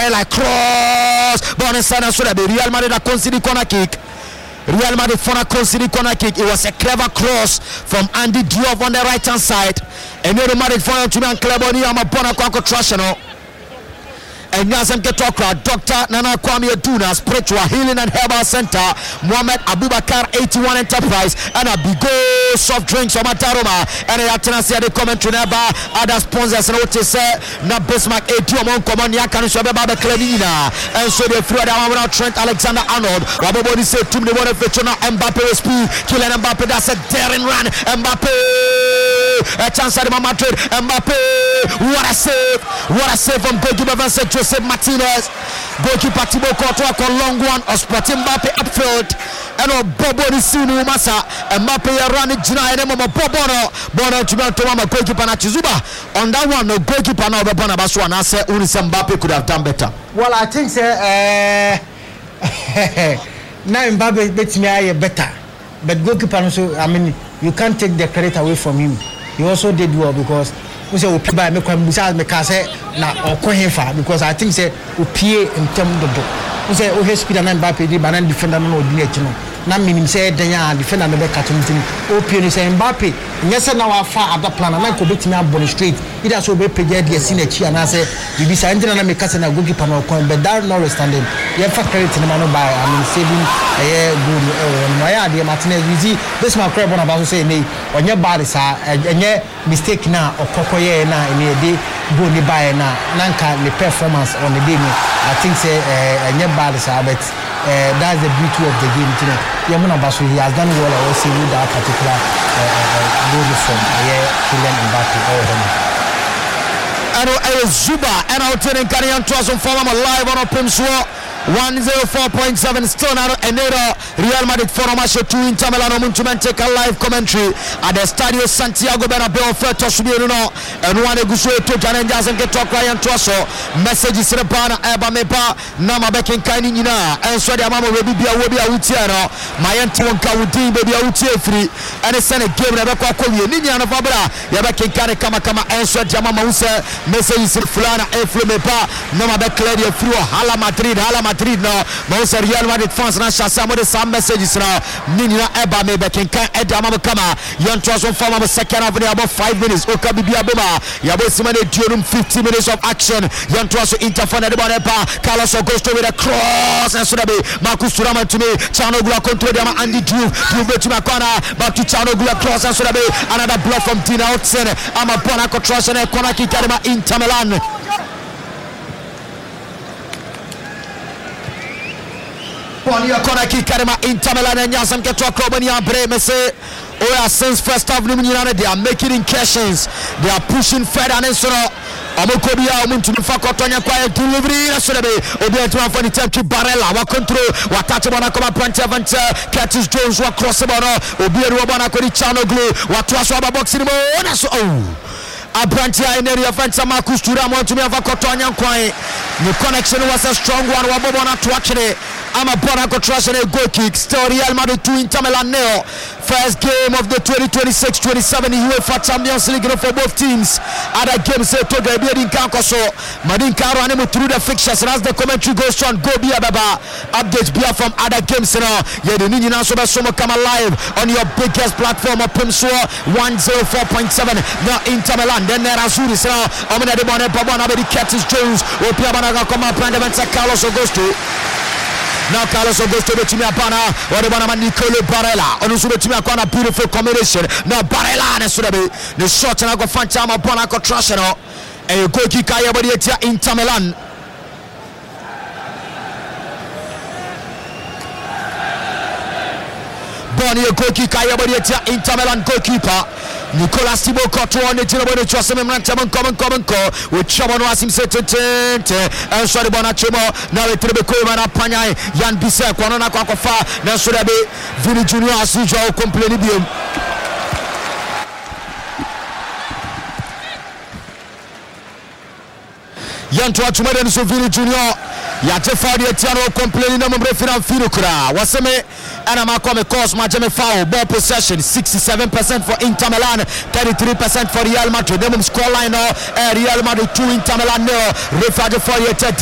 Barella cross. Bonnesana should have Real Madrid a conceded corner kick. Real Madrid for a conceded corner kick. It was a clever cross from Andy Diop on the right hand side. And Real Madrid for to be Cleboni ama bona kwa trashano. And Yazam Ketokra, Dr. Nana Kwame Aduna, Spiritual Healing and Herbal Center, Mohammed Abubakar 81 Enterprise, and a big soft drinks from Mataroma, and a tenancy at the commentary never other sponsors and what they say, na Bismarck 80 among common Yakan Shababa Clenina, and so they threw down Trent Alexander Arnold. Wabobody said to me, what if it's not Mbappe speed, killing Mbappe, that's a daring run, Mbappe, a chance at Madrid, Mbappe, what a save from goalkeeper Vincent Joseph Martinez, goalkeeper Thibaut Courtois on long one, or Sporting Mbappe upfield, and Bobo Nisinu Masa, and Mbappe running Jina and Bono to Mama goalkeeper Nachizuba. On that one, no goalkeeper now, the Bonabaswan, I say Unisam Mbappe could have done better. Well, I think now Mbappe beats me better, but goalkeeper also, I mean, you can't take the credit away from him. He also did well because we say we buy me na okohefa because I think say we pay in term dodo. We say we speed and Mbappe di banan defender no ordinate no. Na minim say denya defender no be katuntin. O pay ni say Mbappe nyese na wa fa ada plan na ko betimi abon straight. Either so be page dey see na chi na say bibi say ndina na me kase na goalkeeper no kon but that no standing. You fa credit ni no buy I mean saving good no ya dey Martinez easy this man crab on about say ni onye bad sa enye mistake na okokoye na ene dey go ni buy na nanka the performance on the day I think say enye bad sa but that's the beauty of the game today. Yamuna Basu he has done well I will say with that particular goal from Kylian Mbappe and Zuba and out in Karian Tosun follow live on Pimswa 104.7 still now Enero Real Madrid Forumasho 2 Inter Milan Muntumen take a live commentary at the Stadio Santiago Bernabeu Ferto Subiruno and one Gusu to Janenjas and get talk Ryan Toso messages in the banner Eba Mepa Nama Bekin Kainina and so the Mama will be a Utiano my Antonka Udin baby Utie free and it's a game Rebecca Koyi Ninian of Abra Yabakin Kane Kama and so Jamama Usa messages in Fulana Eflumepa Nama Beclaria through Hala Madrid no most Real Madrid fans na shasa mo de some messages now Nina Eba me bekin kan Edama kama yan transform from a second half in about 5 minutes Oka Bibia Boma yabo simane during 50 minutes of action yan transform interfone de Bonepa Carlos Augusto with a cross and so be Marcus Thuram to me Chanoglu control them Andy Diouf to my corner back to Chanoglu cross and so be another block from Dina Hudson ama bona cross and corner kick at Inter Milan. Ponia corner kick Karima Inter Milan and Yazam Ketoko Bania Bremese. Oh, since first half they are making incursions. They are pushing further and so Amokobia Muntu Fakotonya quiet delivery Nasobe Obiatuma for the time to Barella wa control wa touch bana kama point event Curtis Jones wa cross bana Obiero bana ko di Chanoglu wa twaso ba boxing mo naso Abrantia in the offense Marcus Thuram want to me have a Kotonya kwai. The connection was a strong one wa bobona to actually ama bona ko trust a goal kick still Real Madrid 2 Inter Milan nil. First game of the 2026-27 UEFA Champions League for both teams. Other games say to the Biedin Kankoso Madin Karo and through the fixtures and as the commentary goes on go be baba updates be from other games now. Yeah the Nini Naso come alive on your biggest platform of Pimswa 104.7 now Inter Milan then there are Azuris now Omina de Bone Pabana Bedi Curtis Jones Opia Banaga come up and Carlos Augusto. Now Carlos Augusto betimi apana wale bwana Nicolo Barella onusu betimi akwana beautiful combination now Barella na surabe the shot na go fancha ma bona ko trash no e goal kick ya body etia Inter Milan Boni goal kick ya body etia Inter Milan goalkeeper Nicolas Thibaut Courtois on the table to Chosem Rantaman come with Chabon Wasim Setente and sorry Bonachemo now the Trebeko Panya Yan Bisa Kwanona Kwakofa now should be Vini Junior as usual complaining Yan Tuachumaren so Vini Junior Yatefa the Tiano complaining no more final Finukura Waseme and I'm a course Majame foul ball possession 67% for Inter Milan 33% for Real Madrid them scoreline Real Madrid 2 Inter Milan 0 refer for